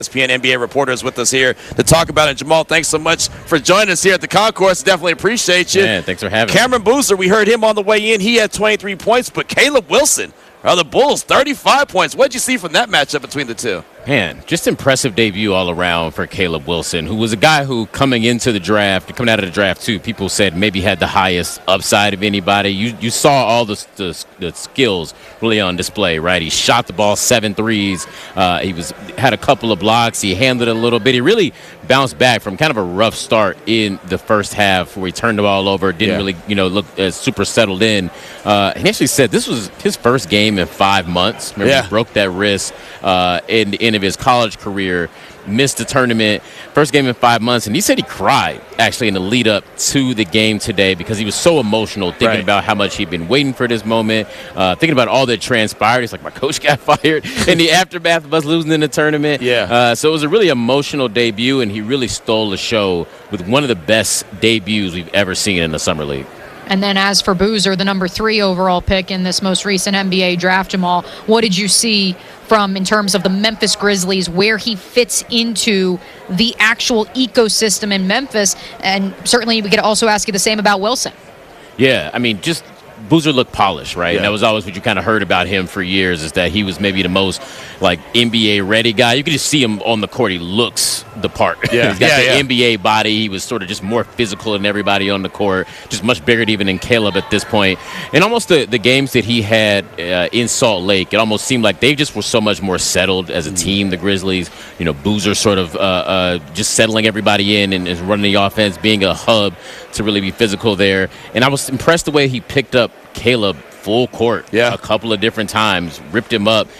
ESPN NBA reporters with us here to talk about it. Jamal, thanks so much for joining us here at the concourse. Definitely appreciate you. Man, thanks for having me. Cameron Boozer, we heard him on the way in. He had 23 points, but Caleb Wilson, the Bulls, 35 points. What did you see from that matchup between the two? Man, just impressive debut all around for Caleb Wilson, who was a guy who coming out of the draft too, people said maybe had the highest upside of anybody. You saw all the skills really on display, right? He shot the ball 7 threes. He had a couple of blocks. He handled it a little bit. He really bounced back from kind of a rough start in the first half where he turned the ball over, didn't really look as super settled in. He actually said this was his first game in 5 months. Remember, he broke that wrist in the end of his college career, missed the tournament, first game in 5 months, and he said he cried actually in the lead up to the game today because he was so emotional, thinking about how much he'd been waiting for this moment, thinking about all that transpired. He's like, my coach got fired in the aftermath of us losing in the tournament. So it was a really emotional debut, and he really stole the show with one of the best debuts we've ever seen in the Summer League. And then as for Boozer, the number 3 overall pick in this most recent NBA draft, Jamal, what did you see from in terms of the Memphis Grizzlies, where he fits into the actual ecosystem in Memphis? And certainly we could also ask you the same about Wilson. Yeah, I mean, just Boozer looked polished, right? And that was always what you kind of heard about him for years, is that he was maybe the most NBA ready guy. You could just see him on the court. He looks the part. He's got the NBA body. He was sort of just more physical than everybody on the court, just much bigger even than Caleb at this point. And almost the games that he had in Salt Lake, it almost seemed like they just were so much more settled as a team, the Grizzlies. Boozer sort of just settling everybody in and running the offense, being a hub to really be physical there. And I was impressed the way he picked up Caleb full court a couple of different times, ripped him up,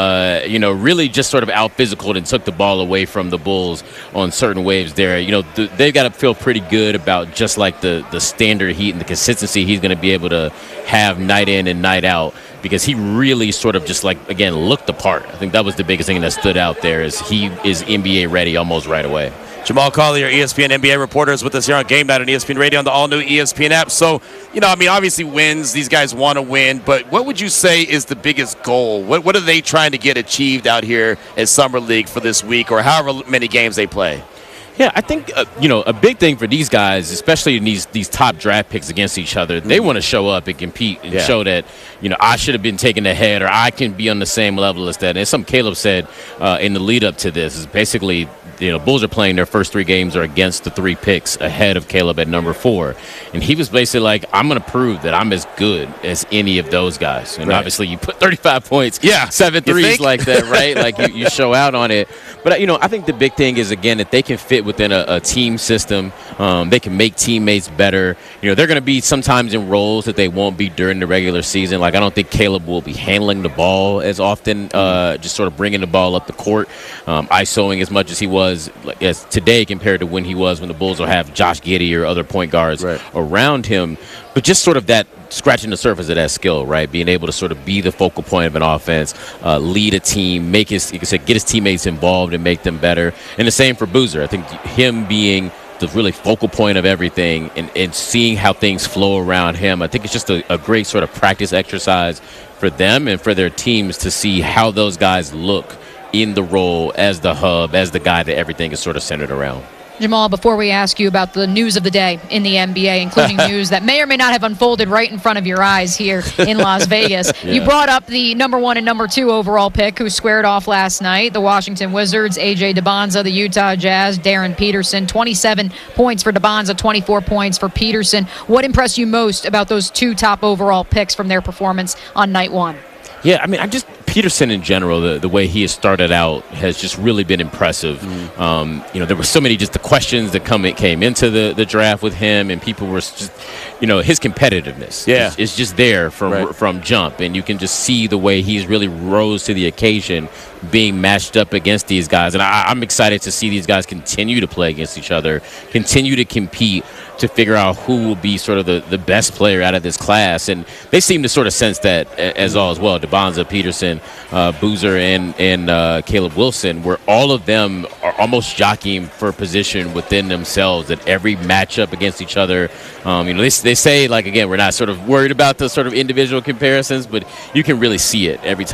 really just sort of out-physicaled and took the ball away from the Bulls on certain waves there. They've got to feel pretty good about just like the standard heat and the consistency he's going to be able to have night in and night out, because he really sort of just looked the part. I think that was the biggest thing that stood out there, is he is NBA ready almost right away. Jamal Collier, ESPN NBA reporter, is with us here on Game Night on ESPN Radio on the all-new ESPN app. So, obviously wins. These guys want to win. But what would you say is the biggest goal? What are they trying to get achieved out here at Summer League for this week, or however many games they play? Yeah, I think, a big thing for these guys, especially in these top draft picks against each other, they want to show up and compete and show that, I should have been taken ahead, or I can be on the same level as that. And something Caleb said in the lead up to this is basically, Bulls are playing their first 3 games are against the 3 picks ahead of Caleb at number 4. And he was basically like, I'm going to prove that I'm as good as any of those guys. And obviously you put 35 points, 7 threes like that, right? Like you show out on it. But, I think the big thing is, again, that they can fit within a team system. They can make teammates better. They're going to be sometimes in roles that they won't be during the regular season. Like, I don't think Caleb will be handling the ball as often, just sort of bringing the ball up the court, ISOing as much as he was as today compared to when the Bulls will have Josh Giddey or other point guards around him. But just sort of that scratching the surface of that skill, right? Being able to sort of be the focal point of an offense, lead a team, get his teammates involved and make them better. And the same for Boozer. I think him being the really focal point of everything and seeing how things flow around him, I think it's just a great sort of practice exercise for them and for their teams to see how those guys look in the role as the hub, as the guy that everything is sort of centered around. Jamal, before we ask you about the news of the day in the NBA, including news that may or may not have unfolded right in front of your eyes here in Las Vegas, you brought up the number 1 and number 2 overall pick who squared off last night, the Washington Wizards, A.J. Debonza, the Utah Jazz, Darren Peterson, 27 points for Debonza, 24 points for Peterson. What impressed you most about those 2 top overall picks from their performance on night 1? Yeah, I mean, Peterson in general, the way he has started out has just really been impressive. There were so many just the questions that came into the draft with him, and people were just, his competitiveness is just there from jump, and you can just see the way he's really rose to the occasion being matched up against these guys. And I'm excited to see these guys continue to play against each other, continue to compete to figure out who will be sort of the best player out of this class. And they seem to sort of sense that as well. Debonza, Peterson, Boozer, and Caleb Wilson, where all of them are almost jockeying for position within themselves at every matchup against each other. They say, like, again, we're not sort of worried about the sort of individual comparisons, but you can really see it every time that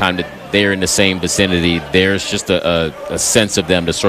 they're in the same vicinity, there's just a sense of them to sort